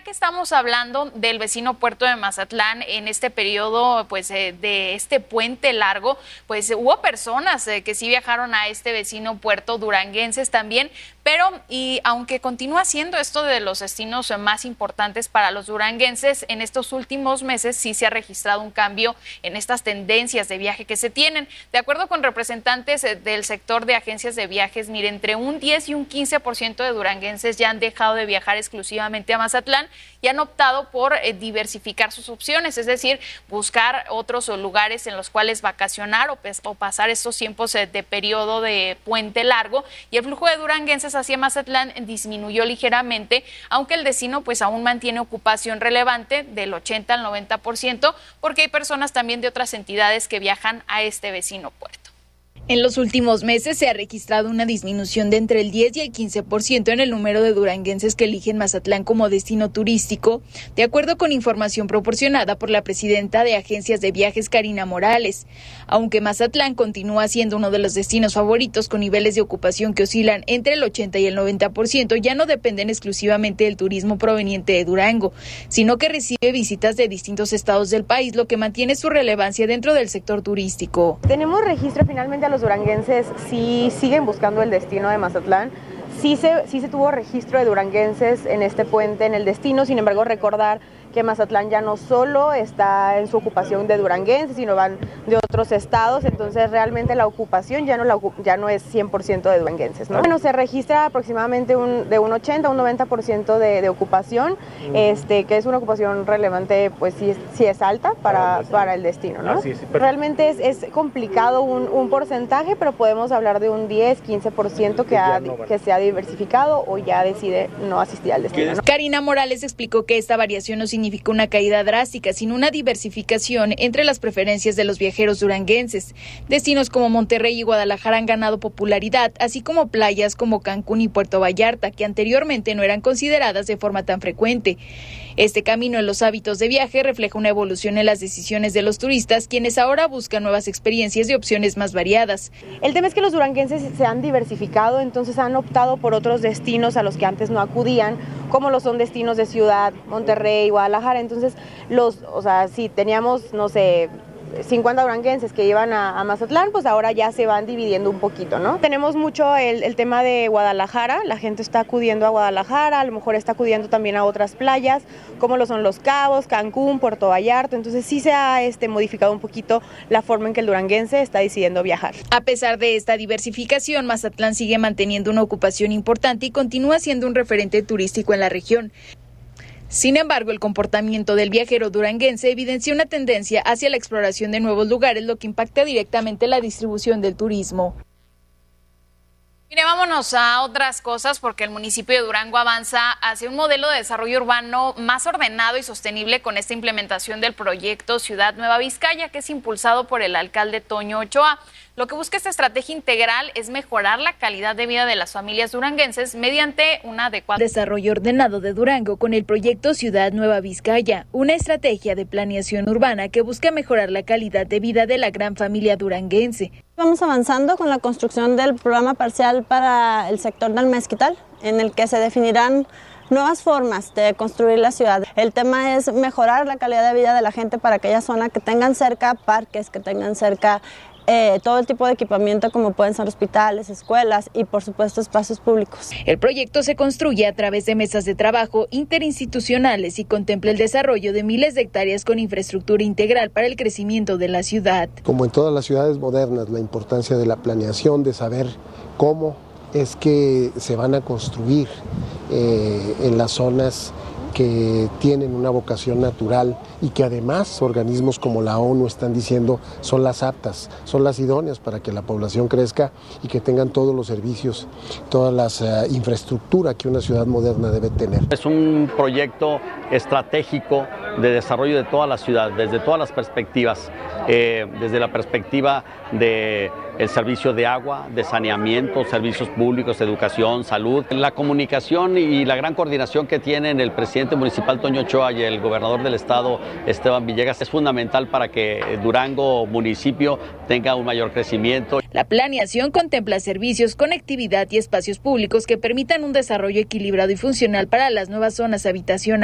que estamos hablando del vecino puerto de Mazatlán en este periodo, pues de este puente largo, pues hubo personas que sí viajaron a este vecino puerto, duranguenses también, pero y aunque continúa siendo esto de los destinos más importantes para los duranguenses, en estos últimos meses sí se ha registrado un cambio en estas tendencias de viaje que se tienen. De acuerdo con representantes del sector de agencias de viajes, mire, entre un 10 y un 15% de duranguenses ya han dejado de viajar exclusivamente a Mazatlán y han optado por diversificar sus opciones, es decir, buscar otros lugares en los cuales vacacionar o pasar estos tiempos de periodo de puente largo, y el flujo de duranguenses hacia Mazatlán disminuyó ligeramente, aunque el destino pues aún mantiene ocupación relevante del 80 al 90%, porque hay personas también de otras entidades que viajan a este vecino puerto. En los últimos meses se ha registrado una disminución de entre el 10 y el 15% en el número de duranguenses que eligen Mazatlán como destino turístico, de acuerdo con información proporcionada por la presidenta de agencias de viajes, Karina Morales. Aunque Mazatlán continúa siendo uno de los destinos favoritos con niveles de ocupación que oscilan entre el 80 y el 90%, ya no dependen exclusivamente del turismo proveniente de Durango, sino que recibe visitas de distintos estados del país, lo que mantiene su relevancia dentro del sector turístico. Tenemos registro finalmente a los duranguenses sí siguen buscando el destino de Mazatlán. Sí se tuvo registro de duranguenses en este puente, en el destino. Sin embargo, recordar que Mazatlán ya no solo está en su ocupación de duranguenses, sino van de otros estados, entonces realmente la ocupación ya no es 100% de duranguenses, ¿no? Bueno, se registra aproximadamente de un 80 a un 90% de ocupación, que es una ocupación relevante, pues sí es alta para el destino, ¿no? Sí, realmente es complicado un porcentaje, pero podemos hablar de un 10, 15% que se ha diversificado o ya decide no asistir al destino, ¿no? Karina Morales explicó que esta variación no significa una caída drástica, sino una diversificación entre las preferencias de los viajeros duranguenses. Destinos como Monterrey y Guadalajara han ganado popularidad, así como playas como Cancún y Puerto Vallarta, que anteriormente no eran consideradas de forma tan frecuente. Este camino en los hábitos de viaje refleja una evolución en las decisiones de los turistas, quienes ahora buscan nuevas experiencias y opciones más variadas. El tema es que los duranguenses se han diversificado, entonces han optado por otros destinos a los que antes no acudían, como lo son destinos de ciudad, Monterrey, Guadalajara. Entonces, si teníamos, no sé, 50 duranguenses que iban a Mazatlán, pues ahora ya se van dividiendo un poquito, ¿no? Tenemos mucho el tema de Guadalajara, la gente está acudiendo a Guadalajara, a lo mejor está acudiendo también a otras playas, como lo son Los Cabos, Cancún, Puerto Vallarta, entonces sí se ha modificado un poquito la forma en que el duranguense está decidiendo viajar. A pesar de esta diversificación, Mazatlán sigue manteniendo una ocupación importante y continúa siendo un referente turístico en la región. Sin embargo, el comportamiento del viajero duranguense evidencia una tendencia hacia la exploración de nuevos lugares, lo que impacta directamente la distribución del turismo. Mire, vámonos a otras cosas, porque el municipio de Durango avanza hacia un modelo de desarrollo urbano más ordenado y sostenible con esta implementación del proyecto Ciudad Nueva Vizcaya, que es impulsado por el alcalde Toño Ochoa. Lo que busca esta estrategia integral es mejorar la calidad de vida de las familias duranguenses mediante un adecuado desarrollo ordenado de Durango con el proyecto Ciudad Nueva Vizcaya, una estrategia de planeación urbana que busca mejorar la calidad de vida de la gran familia duranguense. Vamos avanzando con la construcción del programa parcial para el sector del Mezquital, en el que se definirán nuevas formas de construir la ciudad. El tema es mejorar la calidad de vida de la gente para aquella zona, que tengan cerca parques, que tengan cerca todo el tipo de equipamiento, como pueden ser hospitales, escuelas y por supuesto espacios públicos. El proyecto se construye a través de mesas de trabajo interinstitucionales y contempla el desarrollo de miles de hectáreas con infraestructura integral para el crecimiento de la ciudad. Como en todas las ciudades modernas, la importancia de la planeación, de saber cómo es que se van a construir en las zonas que tienen una vocación natural y que además organismos como la ONU están diciendo son las aptas, son las idóneas para que la población crezca y que tengan todos los servicios, toda la infraestructura que una ciudad moderna debe tener. Es un proyecto estratégico de desarrollo de toda la ciudad, desde todas las perspectivas, desde la perspectiva de el servicio de agua, de saneamiento, servicios públicos, educación, salud. La comunicación y la gran coordinación que tienen el presidente municipal Toño Ochoa y el gobernador del estado Esteban Villegas es fundamental para que Durango municipio tenga un mayor crecimiento. La planeación contempla servicios, conectividad y espacios públicos que permitan un desarrollo equilibrado y funcional para las nuevas zonas habitacionales.